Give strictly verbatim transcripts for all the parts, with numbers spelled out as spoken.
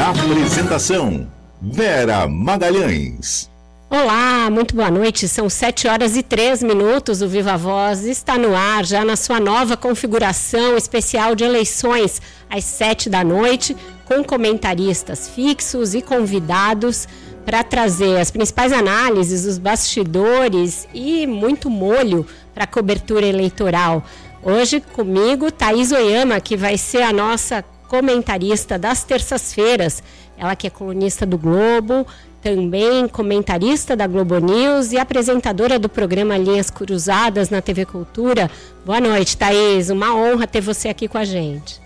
Apresentação: Vera Magalhães. Olá, muito boa noite. São sete horas e três minutos. O Viva Voz está no ar, já na sua nova configuração especial de eleições, às sete da noite, com comentaristas fixos e convidados para trazer as principais análises, os bastidores e muito molho para a cobertura eleitoral. Hoje comigo, Thaís Oyama, que vai ser a nossa comentarista das terças-feiras. Ela que é colunista do Globo, também comentarista da Globo News e apresentadora do programa Linhas Cruzadas na T V Cultura. Boa noite, Thaís. Uma honra ter você aqui com a gente.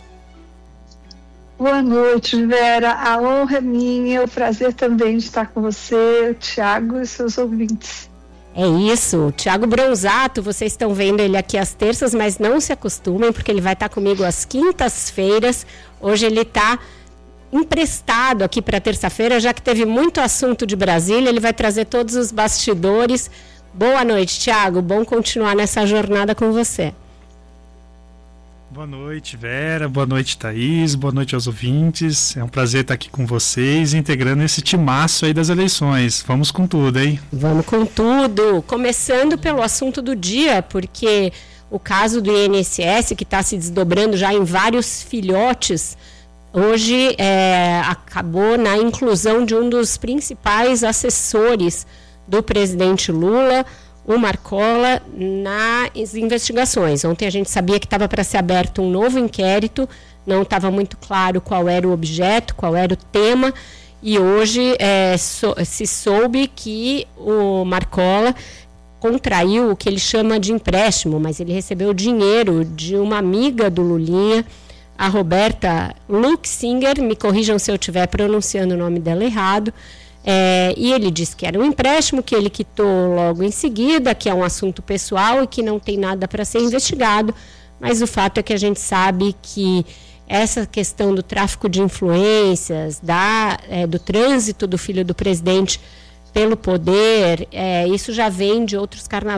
Boa noite, Vera. A honra é minha, o prazer também de estar com você, o Thiago e seus ouvintes. É isso, o Thiago Bronzato, vocês estão vendo ele aqui às terças, mas não se acostumem, porque ele vai estar comigo às quintas-feiras. Hoje ele está emprestado aqui para terça-feira, já que teve muito assunto de Brasília, ele vai trazer todos os bastidores. Boa noite, Thiago, bom continuar nessa jornada com você. Boa noite, Vera, boa noite, Thaís, boa noite aos ouvintes. É um prazer estar aqui com vocês, integrando esse timaço aí das eleições. Vamos com tudo, hein? Vamos com tudo, começando pelo assunto do dia, porque o caso do I N S S, que está se desdobrando já em vários filhotes, hoje é, acabou na inclusão de um dos principais assessores do presidente Lula, o Marcola, nas investigações. Ontem a gente sabia que estava para ser aberto um novo inquérito, não estava muito claro qual era o objeto, qual era o tema, e hoje é, so, se soube que o Marcola contraiu o que ele chama de empréstimo, mas ele recebeu dinheiro de uma amiga do Lulinha, a Roberta Luxinger, me corrijam se eu estiver pronunciando o nome dela errado, é, e ele disse que era um empréstimo, que ele quitou logo em seguida, que é um assunto pessoal e que não tem nada para ser investigado, mas o fato é que a gente sabe que essa questão do tráfico de influências, da, é, do trânsito do filho do presidente pelo poder, é, isso já vem de outros carnavais